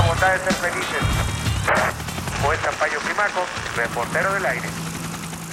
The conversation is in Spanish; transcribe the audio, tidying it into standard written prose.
bondad de ser felices. Juez Zampayo Climaco, reportero del aire.